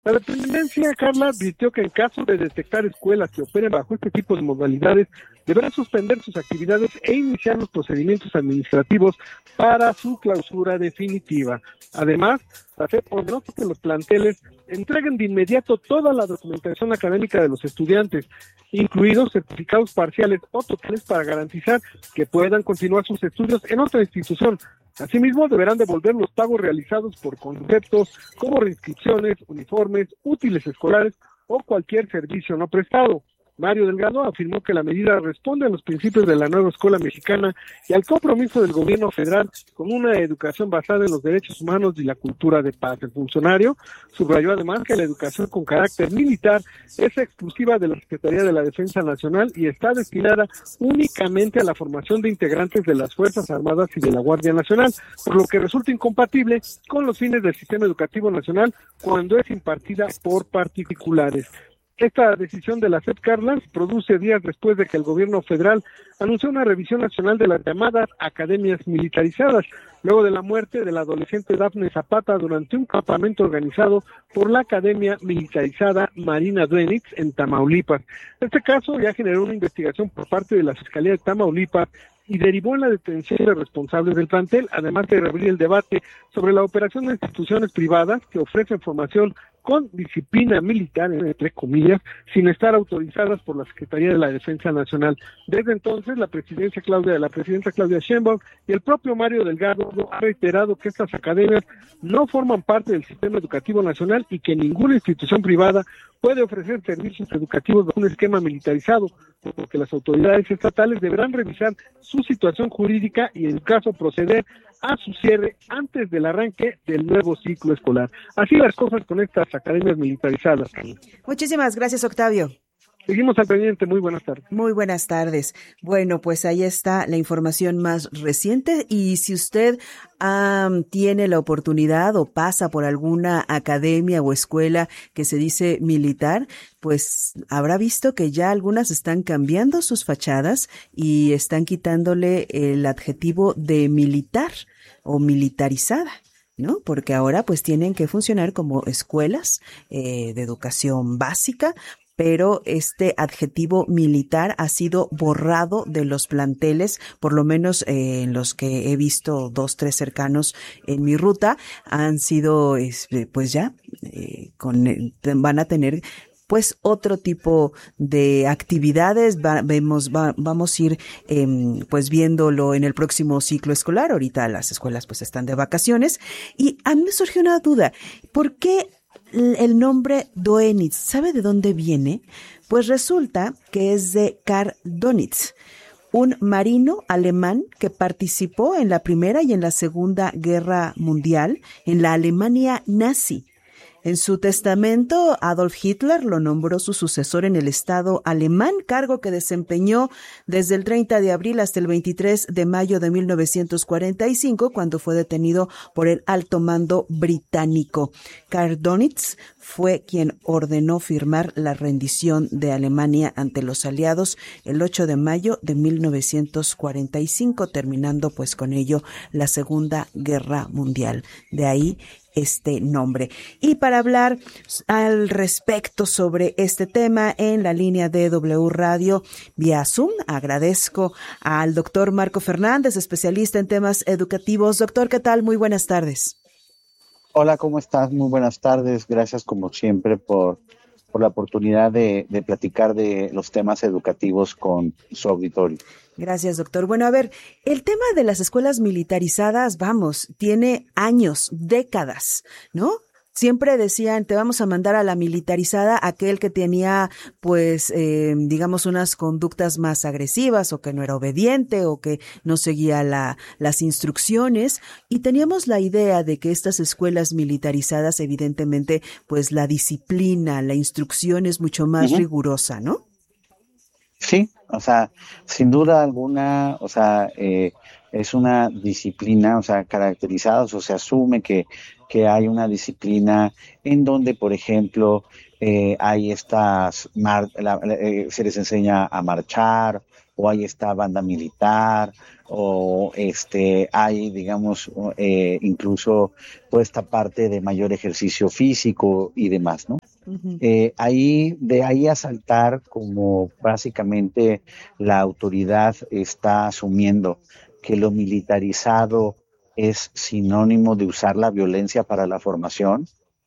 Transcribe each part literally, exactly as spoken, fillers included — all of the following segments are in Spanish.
La dependencia, Carla, advirtió que en caso de detectar escuelas que operen bajo este tipo de modalidades, deberán suspender sus actividades e iniciar los procedimientos administrativos para su clausura definitiva. Además, la SEP ordenó que los planteles entreguen de inmediato toda la documentación académica de los estudiantes, incluidos certificados parciales o totales, para garantizar que puedan continuar sus estudios en otra institución. Asimismo, deberán devolver los pagos realizados por conceptos como reinscripciones, uniformes, útiles escolares o cualquier servicio no prestado. Mario Delgado afirmó que la medida responde a los principios de la nueva escuela mexicana y al compromiso del gobierno federal con una educación basada en los derechos humanos y la cultura de paz. El funcionario subrayó además que la educación con carácter militar es exclusiva de la Secretaría de la Defensa Nacional y está destinada únicamente a la formación de integrantes de las Fuerzas Armadas y de la Guardia Nacional, por lo que resulta incompatible con los fines del sistema educativo nacional cuando es impartida por particulares. Esta decisión de la SEP, Carla, produce días después de que el gobierno federal anunció una revisión nacional de las llamadas academias militarizadas, luego de la muerte de la adolescente Dafne Zapata durante un campamento organizado por la Academia Militarizada Marina Duenitz en Tamaulipas. Este caso ya generó una investigación por parte de la Fiscalía de Tamaulipas y derivó en la detención de responsables del plantel, además de reabrir el debate sobre la operación de instituciones privadas que ofrecen formación con disciplina militar, entre comillas, sin estar autorizadas por la Secretaría de la Defensa Nacional. Desde entonces, la presidencia Claudia, la presidenta Claudia Sheinbaum y el propio Mario Delgado han reiterado que estas academias no forman parte del sistema educativo nacional y que ninguna institución privada puede ofrecer servicios educativos bajo un esquema militarizado, porque las autoridades estatales deberán revisar su situación jurídica y, en caso, proceder a su cierre antes del arranque del nuevo ciclo escolar. Así las cosas con estas academias militarizadas. Muchísimas gracias, Octavio. Seguimos al pendiente. Muy buenas tardes. Muy buenas tardes. Bueno, pues ahí está la información más reciente, y si usted um, tiene la oportunidad o pasa por alguna academia o escuela que se dice militar, pues habrá visto que ya algunas están cambiando sus fachadas y están quitándole el adjetivo de militar o militarizada, ¿no? Porque ahora pues tienen que funcionar como escuelas eh, de educación básica, pero este adjetivo militar ha sido borrado de los planteles, por lo menos eh, en los que he visto dos, tres cercanos en mi ruta, han sido, este, pues ya, eh, con, van a tener pues otro tipo de actividades. Va, vemos, va, vamos a ir eh, pues viéndolo en el próximo ciclo escolar. Ahorita las escuelas pues están de vacaciones, y a mí me surgió una duda. ¿Por qué el nombre Duenitz? ¿Sabe de dónde viene? Pues resulta que es de Karl Donitz, un marino alemán que participó en la Primera y en la Segunda Guerra Mundial en la Alemania nazi. En su testamento, Adolf Hitler lo nombró su sucesor en el Estado alemán, cargo que desempeñó desde el treinta de abril hasta el veintitrés de mayo de mil novecientos cuarenta y cinco, cuando fue detenido por el alto mando británico. Karl Donitz fue quien ordenó firmar la rendición de Alemania ante los aliados el ocho de mayo de mil novecientos cuarenta y cinco, terminando pues con ello la Segunda Guerra Mundial. De ahí este nombre. Y para hablar al respecto sobre este tema, en la línea de W Radio vía Zoom, agradezco al doctor Marco Fernández, especialista en temas educativos. Doctor, ¿qué tal? Muy buenas tardes. Hola, ¿cómo estás? Muy buenas tardes. Gracias como siempre por, por la oportunidad de, de platicar de los temas educativos con su auditorio. Gracias, doctor. Bueno, a ver, el tema de las escuelas militarizadas, vamos, tiene años, décadas, ¿no? Siempre decían, te vamos a mandar a la militarizada aquel que tenía, pues, eh, digamos, unas conductas más agresivas, o que no era obediente, o que no seguía la, las instrucciones. Y teníamos la idea de que estas escuelas militarizadas, evidentemente, pues la disciplina, la instrucción es mucho más uh-huh. rigurosa, ¿no? Sí, o sea, sin duda alguna, o sea, eh, es una disciplina, o sea, caracterizada, o sea, se asume que, que hay una disciplina en donde, por ejemplo, eh, hay estas, mar, la, eh, se les enseña a marchar, o hay esta banda militar, o este hay, digamos, eh, incluso toda esta parte de mayor ejercicio físico y demás, ¿no? Uh-huh. Eh, ahí, de ahí a saltar, como básicamente la autoridad está asumiendo que lo militarizado es sinónimo de usar la violencia para la formación,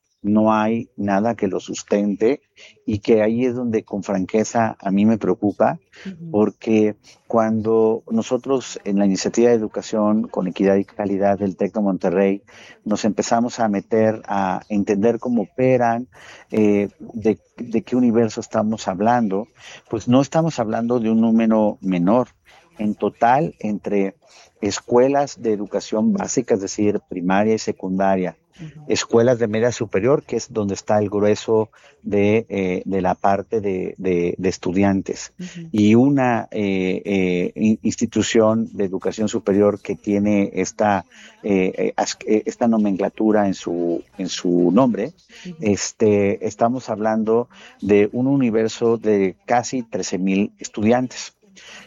no hay nada que lo sustente, y que ahí es donde con franqueza a mí me preocupa, uh-huh. porque cuando nosotros en la iniciativa de educación con equidad y calidad del TEC de Monterrey nos empezamos a meter a entender cómo operan, eh, de, de qué universo estamos hablando, pues no estamos hablando de un número menor. En total, entre escuelas de educación básica, es decir, primaria y secundaria, uh-huh. escuelas de media superior, que es donde está el grueso de, eh, de la parte de, de, de estudiantes, uh-huh. y una eh, eh, institución de educación superior que tiene esta, eh, esta nomenclatura en su, en su nombre, uh-huh. este, estamos hablando de un universo de casi trece mil estudiantes.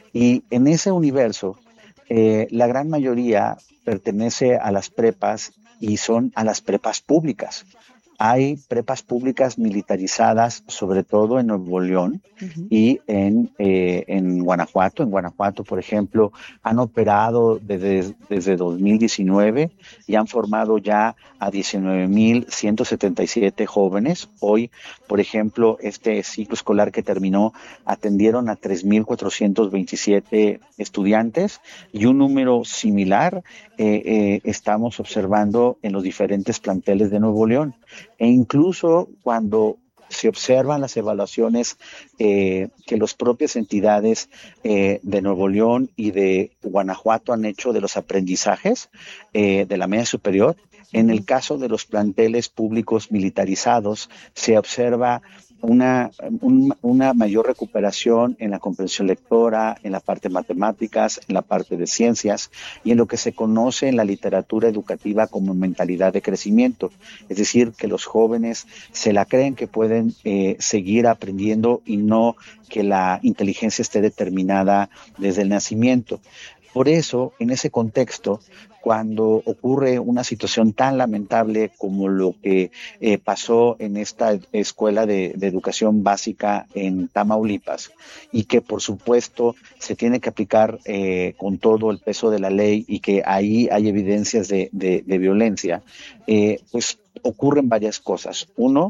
Y en ese universo, eh, la gran mayoría pertenece a las prepas y son a las prepas públicas. Hay prepas públicas militarizadas, sobre todo en Nuevo León, uh-huh. y en, eh, en Guanajuato. En Guanajuato, por ejemplo, han operado desde, desde dos mil diecinueve y han formado ya a diecinueve mil ciento setenta y siete jóvenes. Hoy, por ejemplo, este ciclo escolar que terminó, atendieron a tres mil cuatrocientos veintisiete estudiantes, y un número similar eh, eh, estamos observando en los diferentes planteles de Nuevo León. E incluso cuando se observan las evaluaciones eh, que las propias entidades eh, de Nuevo León y de Guanajuato han hecho de los aprendizajes eh, de la media superior, en el caso de los planteles públicos militarizados se observa una, un, una mayor recuperación en la comprensión lectora, en la parte de matemáticas, en la parte de ciencias y en lo que se conoce en la literatura educativa como mentalidad de crecimiento. Es decir, que los jóvenes se la creen que pueden eh, seguir aprendiendo y no que la inteligencia esté determinada desde el nacimiento. Por eso, en ese contexto, cuando ocurre una situación tan lamentable como lo que eh, pasó en esta escuela de, de educación básica en Tamaulipas, y que por supuesto se tiene que aplicar eh, con todo el peso de la ley, y que ahí hay evidencias de, de, de violencia, eh, pues ocurren varias cosas. Uno,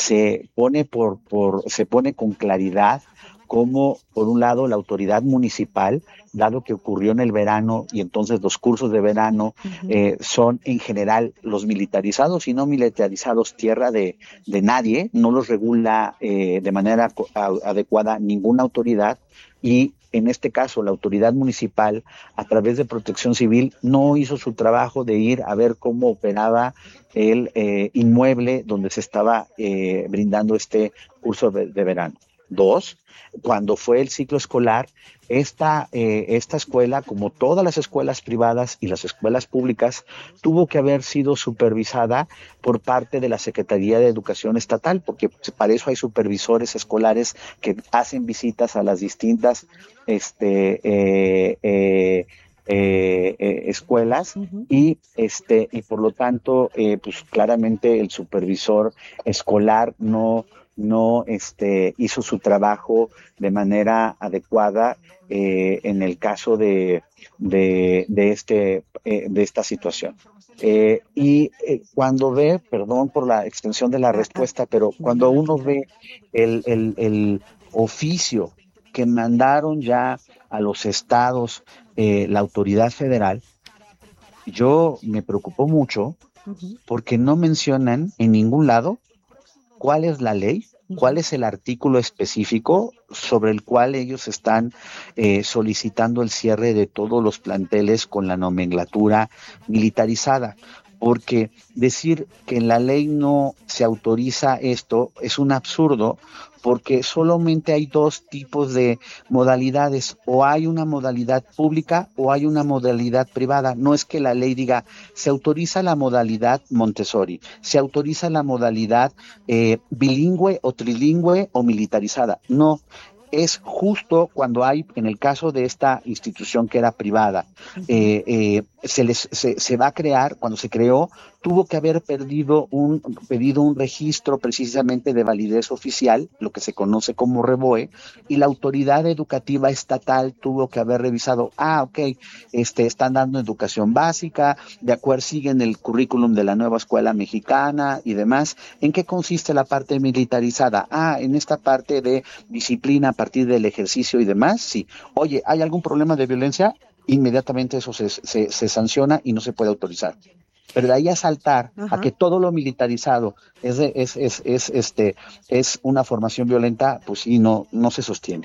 se pone por, por, se pone con claridad como, por un lado, la autoridad municipal, dado que ocurrió en el verano y entonces los cursos de verano uh-huh. eh, son en general los militarizados y no militarizados tierra de, de nadie, no los regula eh, de manera a, adecuada ninguna autoridad, y en este caso la autoridad municipal a través de Protección Civil no hizo su trabajo de ir a ver cómo operaba el eh, inmueble donde se estaba eh, brindando este curso de, de verano. Dos, cuando fue el ciclo escolar, esta, eh, esta escuela, como todas las escuelas privadas y las escuelas públicas, tuvo que haber sido supervisada por parte de la Secretaría de Educación Estatal, porque para eso hay supervisores escolares que hacen visitas a las distintas este, eh, eh, Eh, eh, escuelas uh-huh. y este y por lo tanto eh, pues claramente el supervisor escolar no no este hizo su trabajo de manera adecuada eh, en el caso de de, de este eh, de esta situación. Eh, y eh, cuando ve, perdón por la extensión de la respuesta, pero cuando uno ve el, el, el oficio que mandaron ya a los estados eh, la autoridad federal, yo me preocupó mucho uh-huh. porque no mencionan en ningún lado cuál es la ley, uh-huh. cuál es el artículo específico sobre el cual ellos están eh, solicitando el cierre de todos los planteles con la nomenclatura militarizada. porque decir que en la ley no se autoriza esto es un absurdo, porque solamente hay dos tipos de modalidades, o hay una modalidad pública o hay una modalidad privada. No es que la ley diga, se autoriza la modalidad Montessori, se autoriza la modalidad eh, bilingüe o trilingüe o militarizada. No, es justo cuando hay, en el caso de esta institución que era privada, eh, eh, se, les, se, se va a crear, cuando se creó, tuvo que haber perdido un, pedido un registro precisamente de validez oficial, lo que se conoce como REVOE, y la autoridad educativa estatal tuvo que haber revisado, ah, ok, este, están dando educación básica, de acuerdo, siguen el currículum de la nueva escuela mexicana y demás. ¿En qué consiste la parte militarizada? Ah, en esta parte de disciplina a partir del ejercicio y demás, sí. Oye, ¿hay algún problema de violencia? Inmediatamente eso se, se, se sanciona y no se puede autorizar. Pero de ahí a saltar Ajá. a que todo lo militarizado es, de, es, es, es, este, es una formación violenta, pues sí, no, no se sostiene.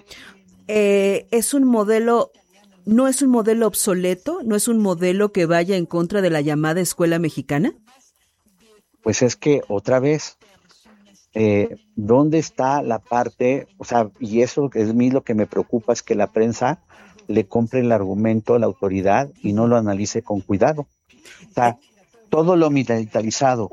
Eh, es un modelo, no es un modelo obsoleto, no es un modelo que vaya en contra de la llamada escuela mexicana. Pues es que otra vez, eh, ¿dónde está la parte? O sea, y eso es a mí lo que me preocupa, es que la prensa le compre el argumento a la autoridad y no lo analice con cuidado. O sea, todo lo militarizado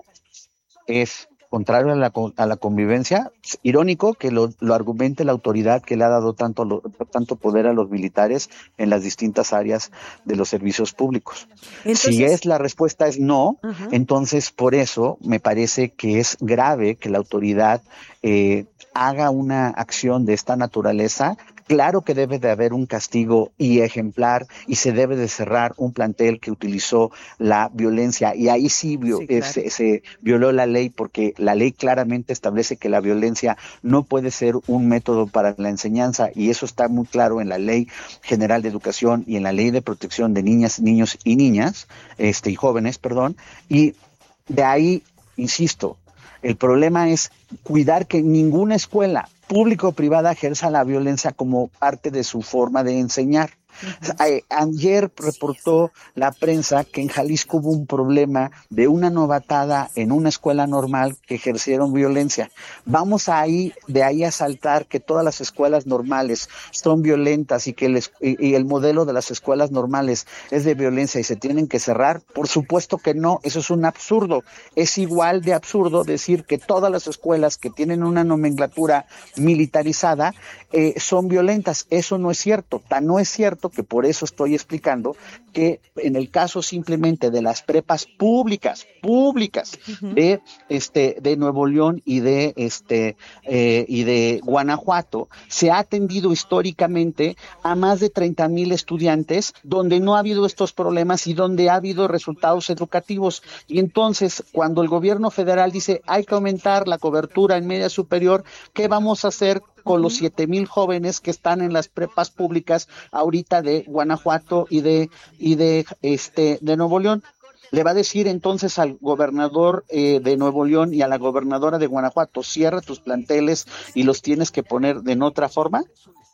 es contrario a la, a la convivencia. Es irónico que lo, lo argumente la autoridad que le ha dado tanto, lo, tanto poder a los militares en las distintas áreas de los servicios públicos. Entonces, si es la respuesta es no, uh-huh. entonces por eso me parece que es grave que la autoridad eh, haga una acción de esta naturaleza. Claro que debe de haber un castigo y ejemplar, y se debe de cerrar un plantel que utilizó la violencia, y ahí sí, vio, sí claro. se, se violó la ley, porque la ley claramente establece que la violencia no puede ser un método para la enseñanza, y eso está muy claro en la Ley General de Educación y en la Ley de Protección de Niñas, Niños y Niñas, este y jóvenes, perdón, y de ahí, insisto, el problema es cuidar que ninguna escuela pública o privada ejerza la violencia como parte de su forma de enseñar. Uh-huh. Ayer reportó la prensa que en Jalisco hubo un problema de una novatada en una escuela normal que ejercieron violencia. Vamos ahí, de ahí a saltar que todas las escuelas normales son violentas y que el, y, y el modelo de las escuelas normales es de violencia y se tienen que cerrar. Por supuesto que no, eso es un absurdo. Es igual de absurdo decir que todas las escuelas que tienen una nomenclatura militarizada eh, son violentas. Eso no es cierto, tan no es cierto que por eso estoy explicando que en el caso simplemente de las prepas públicas, públicas uh-huh. de este de Nuevo León y de este eh, y de Guanajuato, se ha atendido históricamente a más de treinta mil estudiantes donde no ha habido estos problemas y donde ha habido resultados educativos. Y entonces, cuando el gobierno federal dice hay que aumentar la cobertura en media superior, ¿qué vamos a hacer con los siete mil jóvenes que están en las prepas públicas ahorita de Guanajuato y de y de este de Nuevo León? Le va a decir entonces al gobernador eh, de Nuevo León y a la gobernadora de Guanajuato, cierra tus planteles y los tienes que poner de otra forma.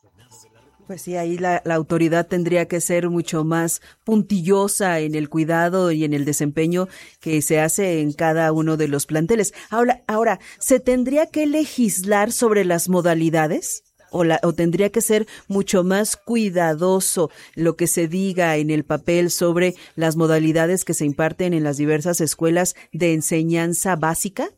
Pues sí, ahí la, la autoridad tendría que ser mucho más puntillosa en el cuidado y en el desempeño que se hace en cada uno de los planteles. Ahora, ahora, ¿se tendría que legislar sobre las modalidades? ¿O, la, o tendría que ser mucho más cuidadoso lo que se diga en el papel sobre las modalidades que se imparten en las diversas escuelas de enseñanza básica?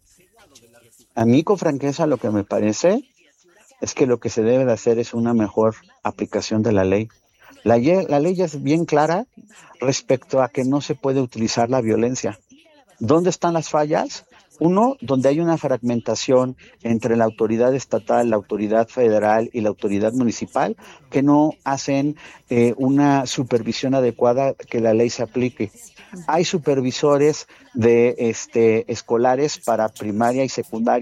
A mí, con franqueza, lo que me parece es que lo que se debe de hacer es una mejor aplicación de la ley. La, la ley es bien clara respecto a que no se puede utilizar la violencia. ¿Dónde están las fallas? Uno, donde hay una fragmentación entre la autoridad estatal, la autoridad federal y la autoridad municipal, que no hacen eh, una supervisión adecuada que la ley se aplique. Hay supervisores de este escolares para primaria y secundaria.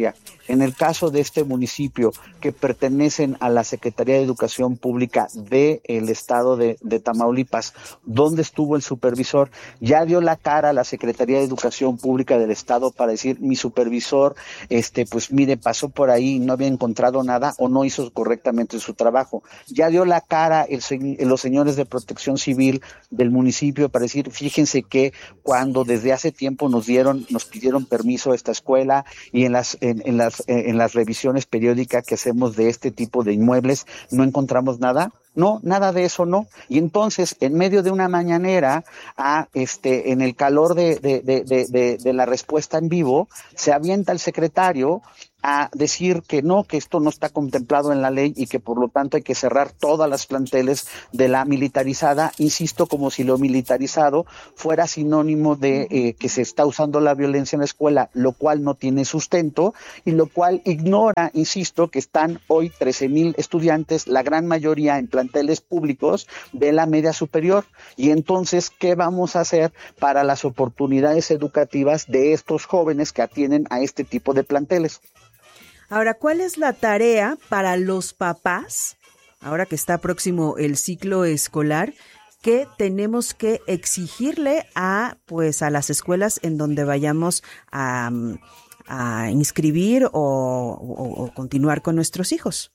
En el caso de este municipio, que pertenecen a la Secretaría de Educación Pública del estado de, de Tamaulipas, ¿dónde estuvo el supervisor? Ya dio la cara a la Secretaría de Educación Pública del estado para decir, mi supervisor, este, pues mire, pasó por ahí, no había encontrado nada o no hizo correctamente su trabajo. Ya dio la cara el, los señores de Protección Civil del municipio para decir, fíjense que cuando desde hace tiempo nos dieron, nos pidieron permiso a esta escuela y en las, en, en las, en las revisiones periódicas que hacemos de este tipo de inmuebles no encontramos nada. No, nada de eso no. Y entonces, en medio de una mañanera, a, este, en el calor de, de, de, de, de la respuesta en vivo, se avienta el secretario a decir que no, que esto no está contemplado en la ley y que por lo tanto hay que cerrar todas las planteles de la militarizada, insisto, como si lo militarizado fuera sinónimo de eh, que se está usando la violencia en la escuela, lo cual no tiene sustento y lo cual ignora, insisto, que están hoy trece mil estudiantes, la gran mayoría en planteles públicos de la media superior. Y entonces, ¿qué vamos a hacer para las oportunidades educativas de estos jóvenes que atienden a este tipo de planteles? Ahora, ¿cuál es la tarea para los papás, ahora que está próximo el ciclo escolar, que tenemos que exigirle a, pues, a las escuelas en donde vayamos a, a inscribir o, o, o continuar con nuestros hijos?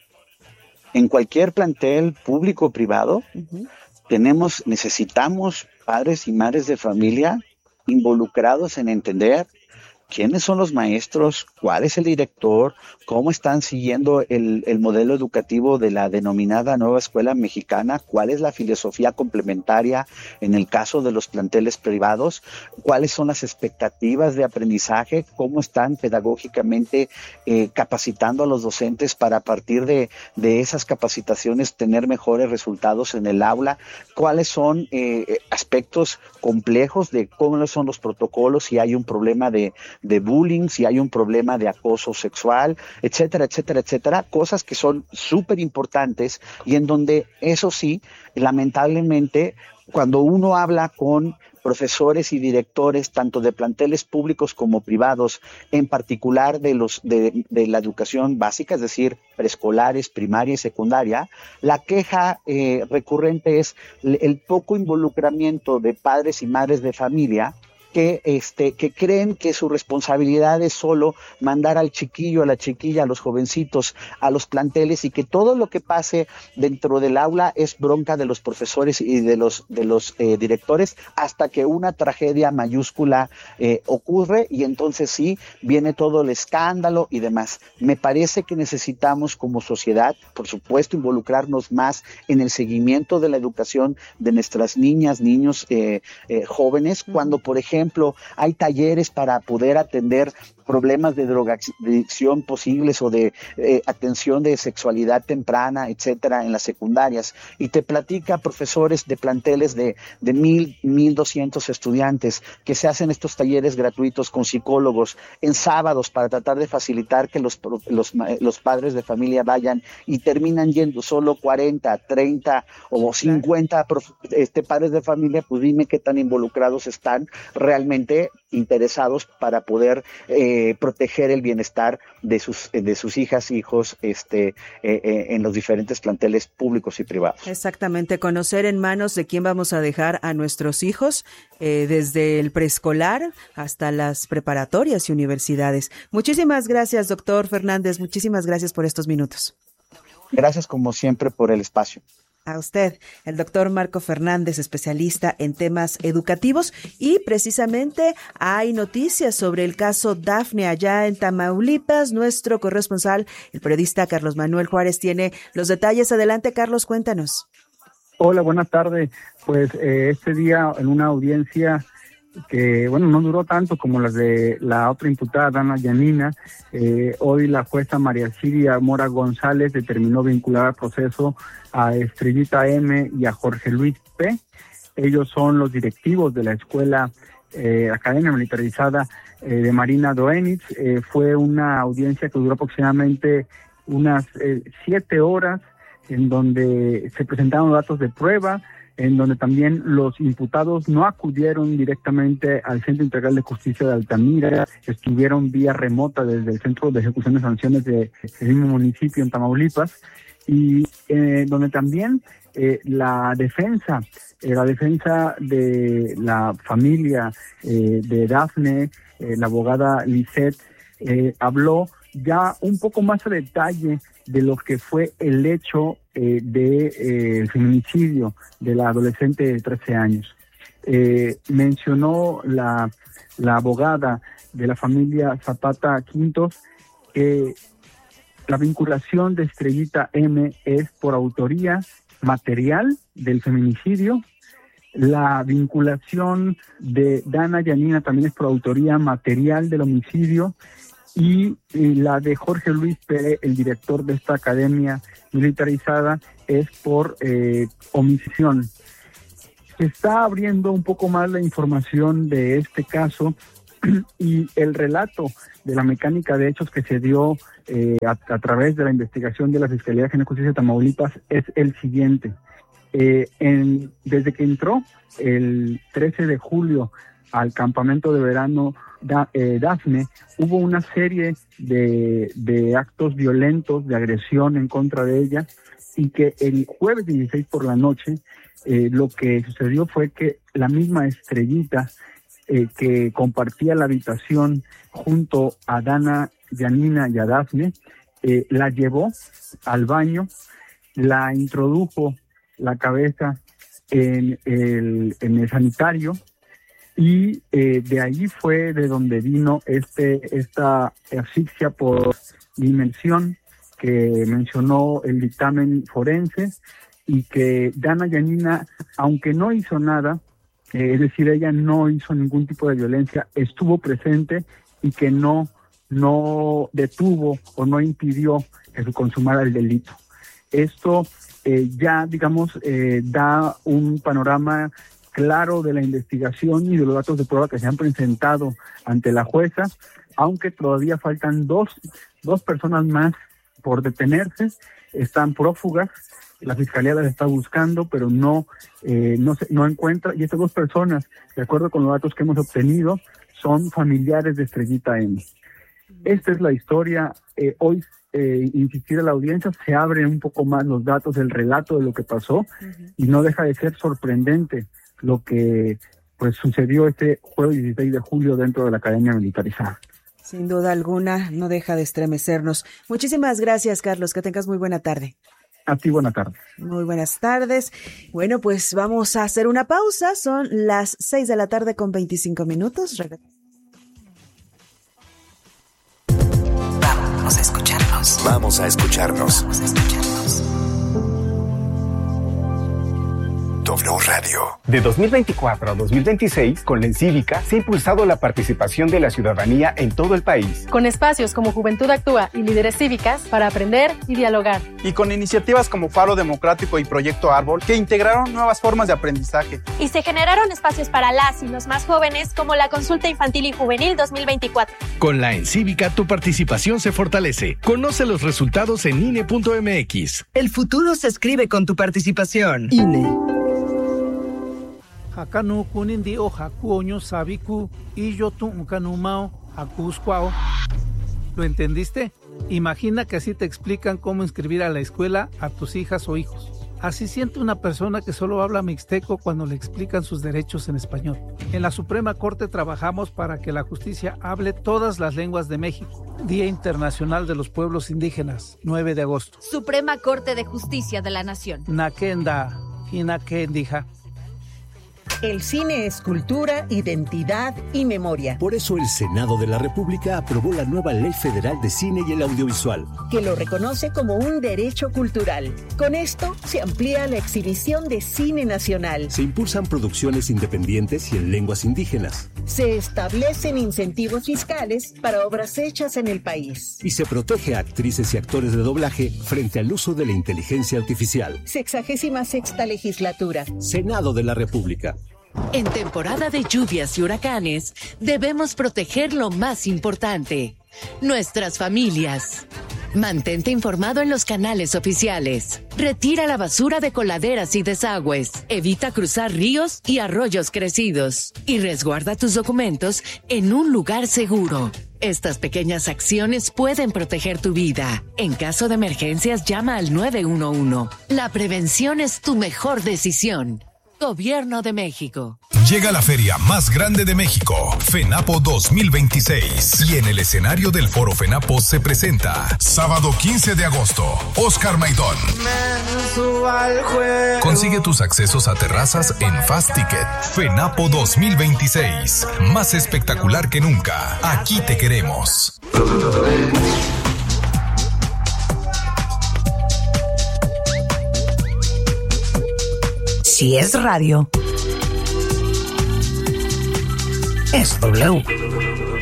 En cualquier plantel público o privado, uh-huh. tenemos, necesitamos padres y madres de familia involucrados en entender quiénes son los maestros, cuál es el director, cómo están siguiendo el, el modelo educativo de la denominada nueva escuela mexicana, cuál es la filosofía complementaria en el caso de los planteles privados, cuáles son las expectativas de aprendizaje, cómo están pedagógicamente eh, capacitando a los docentes para a partir de, de esas capacitaciones tener mejores resultados en el aula, cuáles son eh, aspectos complejos de cómo son los protocolos, si hay un problema de de bullying, si hay un problema de acoso sexual, etcétera, etcétera, etcétera, cosas que son súper importantes y en donde, eso sí, lamentablemente, cuando uno habla con profesores y directores, tanto de planteles públicos como privados, en particular de los de, de la educación básica, es decir, preescolares, primaria y secundaria, la queja eh, recurrente es el poco involucramiento de padres y madres de familia que este que creen que su responsabilidad es solo mandar al chiquillo, a la chiquilla, a los jovencitos, a los planteles y que todo lo que pase dentro del aula es bronca de los profesores y de los de los eh, directores hasta que una tragedia mayúscula eh, ocurre y entonces sí viene todo el escándalo y demás. Me parece que necesitamos como sociedad, por supuesto, involucrarnos más en el seguimiento de la educación de nuestras niñas, niños, eh, eh, jóvenes, cuando por ejemplo ejemplo, hay talleres para poder atender problemas de drogadicción posibles o de eh, atención de sexualidad temprana, etcétera, en las secundarias. Y te platica profesores de planteles de, de mil, mil doscientos estudiantes que se hacen estos talleres gratuitos con psicólogos en sábados para tratar de facilitar que los, los, los padres de familia vayan y terminan yendo solo cuarenta, treinta o cincuenta este, padres de familia, pues dime qué tan involucrados están realmente interesados para poder eh, proteger el bienestar de sus de sus hijas, hijos, este, eh, eh, en los diferentes planteles públicos y privados. Exactamente, conocer en manos de quién vamos a dejar a nuestros hijos, eh, desde el preescolar hasta las preparatorias y universidades. Muchísimas gracias, doctor Fernández, muchísimas gracias por estos minutos. Gracias, como siempre, por el espacio. A usted, el doctor Marco Fernández, especialista en temas educativos, y precisamente hay noticias sobre el caso Dafne allá en Tamaulipas. Nuestro corresponsal, el periodista Carlos Manuel Juárez, tiene los detalles. Adelante, Carlos, cuéntanos. Hola, buenas tardes. Pues eh, este día en una audiencia que, bueno, no duró tanto como las de la otra imputada, Dana Yanina, eh, hoy la jueza María Siria Mora González determinó vincular al proceso a Estrellita M y a Jorge Luis P. Ellos son los directivos de la escuela eh, Academia Militarizada eh, de Marina Doenitz. Eh, fue una audiencia que duró aproximadamente unas eh, siete horas, en donde se presentaron datos de prueba, en donde también los imputados no acudieron directamente al Centro Integral de Justicia de Altamira, estuvieron vía remota desde el Centro de Ejecución de Sanciones del mismo municipio en Tamaulipas, y eh, donde también eh, la defensa, eh, la defensa de la familia eh, de Dafne, eh, la abogada Lisette, eh, habló ya un poco más a detalle de lo que fue el hecho eh, de eh, el feminicidio de la adolescente de trece años. Eh, mencionó la, la abogada de la familia Zapata Quintos que eh, la vinculación de Estrellita M es por autoría material del feminicidio. La vinculación de Dana Yanina también es por autoría material del homicidio. Y, y la de Jorge Luis Pérez, el director de esta academia militarizada, es por eh, omisión. Se está abriendo un poco más la información de este caso y el relato de la mecánica de hechos que se dio eh, a, a través de la investigación de la Fiscalía General de Justicia de Tamaulipas es el siguiente. Eh, en, desde que entró el trece de julio al campamento de verano da, eh, Dafne, hubo una serie de, de actos violentos, de agresión en contra de ella, y que el jueves dieciséis por la noche eh, lo que sucedió fue que la misma Estrellita, eh, que compartía la habitación junto a Dana Yanina y a Dafne, eh, la llevó al baño, la introdujo la cabeza en el, en el sanitario, y eh, de ahí fue de donde vino este esta asfixia por inmersión que mencionó el dictamen forense, y que Dana Yanina, aunque no hizo nada, eh, es decir, ella no hizo ningún tipo de violencia, estuvo presente y que no, no detuvo o no impidió que se consumara el delito. Esto eh, ya, digamos, eh, da un panorama claro de la investigación y de los datos de prueba que se han presentado ante la jueza, aunque todavía faltan dos, dos personas más por detenerse, están prófugas, la Fiscalía las está buscando, pero no, eh, no, se, no encuentra, y estas dos personas, de acuerdo con los datos que hemos obtenido, son familiares de Estrellita M. Esta es la historia. Eh, hoy, eh, insistir a la audiencia, se abren un poco más los datos, el relato de lo que pasó, uh-huh. y no deja de ser sorprendente lo que pues sucedió este jueves dieciséis de julio dentro de la Academia Militarizada. Sin duda alguna, no deja de estremecernos. Muchísimas gracias, Carlos, que tengas muy buena tarde. A ti, buena tarde. Muy buenas tardes. Bueno, pues vamos a hacer una pausa, son las seis de la tarde con veinticinco minutos. Vamos a escucharnos. Vamos a escucharnos. Vamos a escucharnos. W Radio. De dos mil veinticuatro a dos mil veintiséis, con la Encívica se ha impulsado la participación de la ciudadanía en todo el país. Con espacios como Juventud Actúa y Líderes Cívicas para aprender y dialogar. Y con iniciativas como Faro Democrático y Proyecto Árbol que integraron nuevas formas de aprendizaje. Y se generaron espacios para las y los más jóvenes como la Consulta Infantil y Juvenil dos mil veinticuatro. Con la Encívica tu participación se fortalece. Conoce los resultados en I N E punto M X. El futuro se escribe con tu participación. I N E. Hakanu kunindi o hakuoño sabiku y yo tu ukanumao hakuscuao. ¿Lo entendiste? Imagina que así te explican cómo inscribir a la escuela a tus hijas o hijos. Así siente una persona que solo habla mixteco cuando le explican sus derechos en español. En la Suprema Corte trabajamos para que la justicia hable todas las lenguas de México. Día Internacional de los Pueblos Indígenas, nueve de agosto. Suprema Corte de Justicia de la Nación. Nakenda, Hinakendija. El cine es cultura, identidad y memoria. Por eso el Senado de la República aprobó la nueva Ley Federal de Cine y el Audiovisual, que lo reconoce como un derecho cultural. Con esto se amplía la exhibición de cine nacional. Se impulsan producciones independientes y en lenguas indígenas. Se establecen incentivos fiscales para obras hechas en el país. Y se protege a actrices y actores de doblaje frente al uso de la inteligencia artificial. Sexagésima sexta legislatura. Senado de la República. En temporada de lluvias y huracanes, debemos proteger lo más importante, nuestras familias. Mantente informado en los canales oficiales. Retira la basura de coladeras y desagües. Evita cruzar ríos y arroyos crecidos. Y resguarda tus documentos en un lugar seguro. Estas pequeñas acciones pueden proteger tu vida. En caso de emergencias, llama al nueve uno uno. La prevención es tu mejor decisión. Gobierno de México. Llega la feria más grande de México, FENAPO dos mil veintiséis. Y en el escenario del Foro FENAPO se presenta, sábado quince de agosto, Oscar Maidón. Consigue tus accesos a terrazas en Fast Ticket. FENAPO dos mil veintiséis. Más espectacular que nunca. Aquí te queremos. Si es radio, es W.